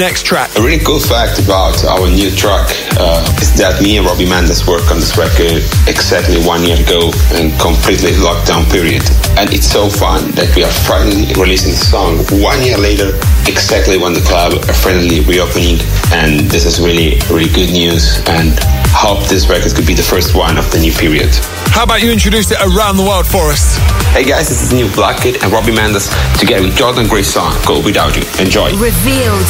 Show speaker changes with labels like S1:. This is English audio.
S1: next track.
S2: A really cool fact about our new track is that me and Robbie Mendes worked on this record exactly 1 year ago in completely lockdown period. And it's so fun that we are finally releasing the song 1 year later, exactly when the club are finally reopening. And this is really, really good news, and hope this record could be the first one of the new period.
S1: How about you introduce it around the world for us?
S2: Hey guys, this is Neil Blackett and Robbie Mendes together with Jordan Gray's song, Go Without You. Enjoy.
S3: Revealed